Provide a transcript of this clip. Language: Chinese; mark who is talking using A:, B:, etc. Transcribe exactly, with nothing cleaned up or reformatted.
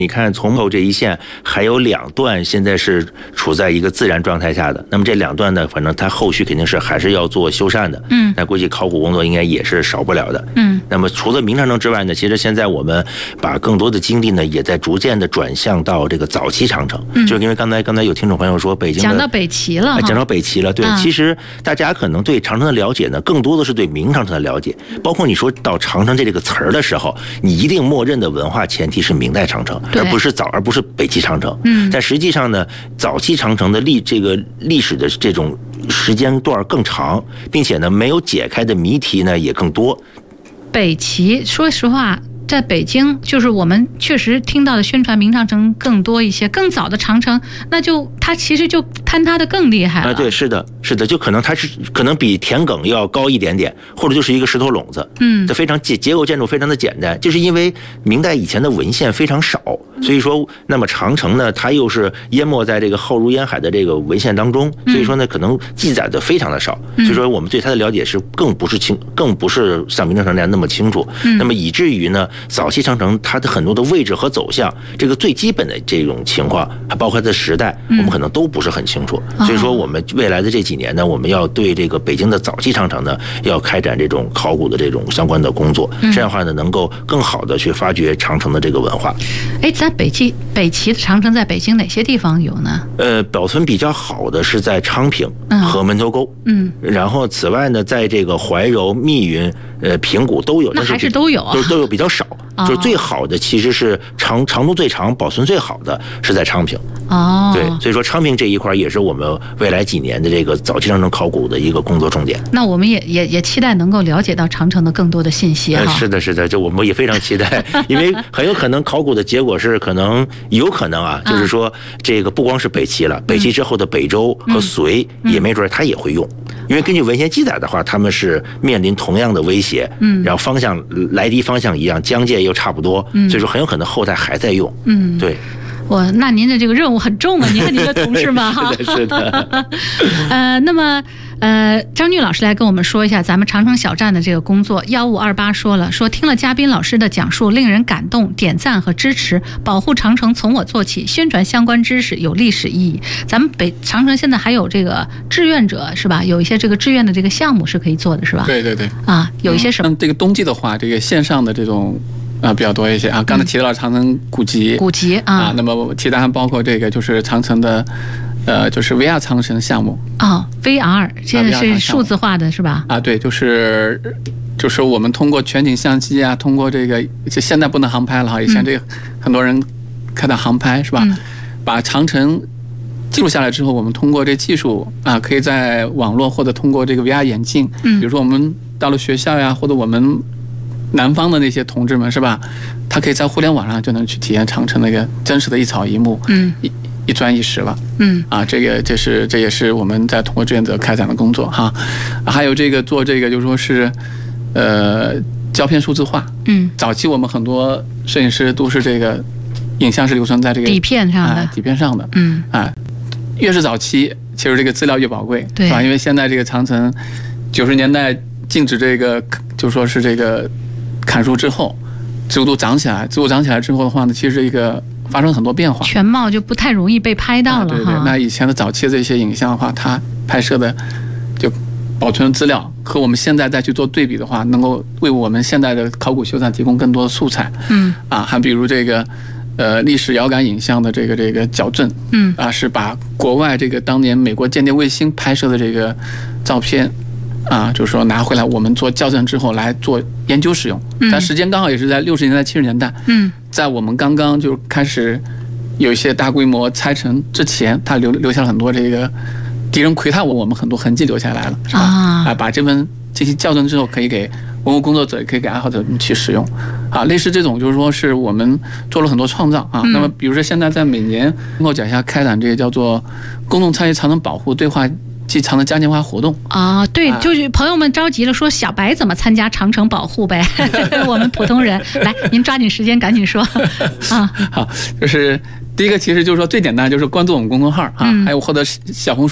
A: 你看，从后这一线还有两段，现在是处在一个自然状态下的。那么这两段呢，反正它后续肯定是还是要做修缮的。嗯，那估计考古工作应该也是少不了的。嗯，那么除了明长城之外呢，其实现在我们把更多的精力呢，也在逐渐的转向到这个早期长城。嗯，就是因为刚才刚才有听众朋友说，北京
B: 讲到北齐了，
A: 讲到北齐了。对，啊、其实大家可能对长城的了解呢，更多的是对明长城的了解。包括你说到长城这这个词儿的时候，你一定默认的文化前提是明代长城，而不是早，而不是北齐长城。嗯，但实际上呢，早期长城的历这个历史的这种时间段更长，并且呢，没有解开的谜题呢也更多。
B: 北齐，说实话，在北京，就是我们确实听到的宣传明长城更多一些，更早的长城，那就它其实就坍塌的更厉害了。
A: 啊，对，是的，是的，就可能它是可能比田埂要高一点点，或者就是一个石头垄子。嗯，这非常结结构建筑非常的简单，就是因为明代以前的文献非常少，所以说，那么长城呢，它又是淹没在这个浩如烟海的这个文献当中，所以说呢，可能记载的非常的少，所以说我们对它的了解是更不是清，更不是像明长城那样那么清楚。嗯，那么以至于呢，早期长城它的很多的位置和走向，这个最基本的这种情况，还包括它的时代，我们可能都不是很清楚。所以说，我们未来的这几年呢，我们要对这个北京的早期长城呢，要开展这种考古的这种相关的工作，这样的话呢，能够更好的去发掘长城的这个文化。
B: 哎，咱北齐北齐的长城在北京哪些地方有呢？
A: 呃，保存比较好的是在昌平和门头沟。嗯，然后此外呢，在这个怀柔、密云、呃平谷都有，
B: 那还是都有啊，
A: 都都有比较少。就是最好的其实是长长度最长、保存最好的是在昌平。哦，对，所以说昌平这一块也是我们未来几年的这个早期长城考古的一个工作重点。
B: 那我们也也也期待能够了解到长城的更多的信息哈。
A: 是的，是的，这我们也非常期待，因为很有可能考古的结果是可能有可能啊，就是说这个不光是北齐了，北齐之后的北周和隋也没准他也会用。因为根据文献记载的话，他们是面临同样的威胁，嗯，然后方向来敌方向一样，疆界又差不多，嗯，所以说很有可能后代还在用，嗯，对。
B: 我那您的这个任务很重啊，您和您的同事们哈。
A: 是的，是的。
B: 呃，那么呃，张俊老师来跟我们说一下咱们长城小站的这个工作。幺五二八说了，说听了嘉宾老师的讲述，令人感动，点赞和支持。保护长城从我做起，宣传相关知识有历史意义。咱们北长城现在还有这个志愿者是吧？有一些这个志愿的这个项目是可以做的是吧？
C: 对对对。
B: 啊，有一些什么？
C: 嗯、这个冬季的话，这个线上的这种。啊，比较多一些啊。刚才提到了长城古籍，
B: 古籍 啊,
C: 啊，那么其他还包括这个就是长城的，呃，就是 V R 长城项目
B: 啊 ，V R 现在是数字化的是吧？
C: 啊，对，就是就是我们通过全景相机啊，通过这个，就现在不能航拍了哈，以前这个很多人开的航拍是吧？嗯、把长城记录下来之后，我们通过这技术啊，可以在网络或者通过这个 V R 眼镜，嗯，比如说我们到了学校呀，或者我们。南方的那些同志们是吧？他可以在互联网上就能去体验长城那个真实的一草一木，嗯，一一砖一石了，嗯，啊，这个这是这也是我们在通过志愿者开展的工作哈。还有这个做这个就说是，呃，胶片数字化，嗯，早期我们很多摄影师都是这个影像是留存在这个
B: 底片上的，
C: 啊、底片上的，嗯，啊，越是早期，其实这个资料越宝贵，对，是吧？因为现在这个长城九十年代禁止这个，就说是这个。砍树之后，植物都长起来，植物长起来之后的话呢，其实这个发生很多变化，
B: 全貌就不太容易被拍到了、啊、
C: 对对，那以前的早期的这些影像的话，它拍摄的就保存资料和我们现在再去做对比的话，能够为我们现在的考古修缮提供更多的素材。嗯，啊，还比如这个呃历史遥感影像的这个这个矫正，嗯，啊是把国外这个当年美国间谍卫星拍摄的这个照片。啊，就是说拿回来我们做校正之后来做研究使用，但时间刚好也是在六十年代、七十年代。嗯，在我们刚刚就开始有一些大规模拆城之前，它留留下了很多这个敌人窥探我们很多痕迹留下来了，是吧？啊，啊把这份进行校正之后，可以给文物工作者，也可以给爱好者去使用。啊，类似这种就是说是我们做了很多创造啊。嗯、那么比如说现在在每年通过脚下开展这个叫做公众参与长城保护对话。即长城嘉年华活动
B: 啊，对，就是朋友们着急了，说小白怎么参加长城保护呗？我们普通人，来，您抓紧时间，赶紧说啊。
C: 好，就是第一个，其实就是说最简单，就是关注我们公众号啊，嗯、还有或者小红书。